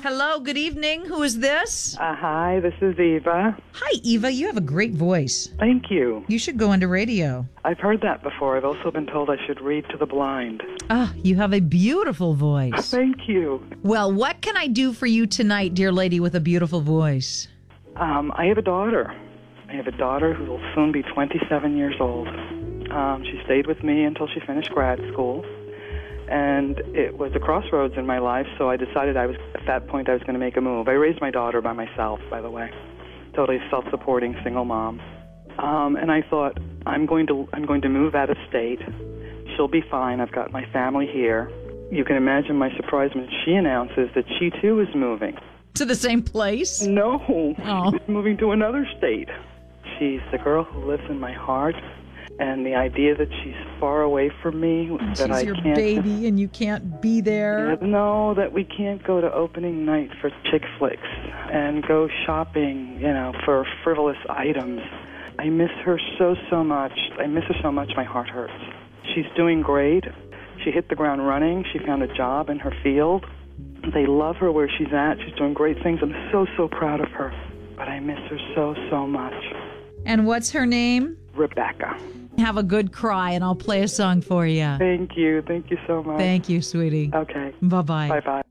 Hello, good evening. Who is this? Hi, this is Eva. Hi, Eva. You have a great voice. Thank you. You should go into radio. I've heard that before. I've also been told I should read to the blind. Ah, you have a beautiful voice. Thank you. Well, what can I do for you tonight, dear lady with a beautiful voice? I have a daughter. I have a daughter who will soon be 27 years old. She stayed with me until she finished grad school. And it was a crossroads in my life, so I decided at that point I was going to make a move. I raised my daughter by myself, by the way. Totally self-supporting single mom. And I thought, I'm going to move out of state. She'll be fine. I've got my family here. You can imagine my surprise when she announces that she too is moving. To the same place? No, Oh. she's moving to another state. She's the girl who lives in my heart. And the idea that she's far away from me, that I She's your can't... baby and you can't be there. No, that we can't go to opening night for chick flicks and go shopping, for frivolous items. I miss her so much. I miss her so much, my heart hurts. She's doing great. She hit the ground running. She found a job in her field. They love her where she's at. She's doing great things. I'm so proud of her. But I miss her so much. And what's her name? Rebecca. Have a good cry, and I'll play a song for you. Thank you. Thank you so much. Thank you, sweetie. Okay. Bye-bye. Bye-bye.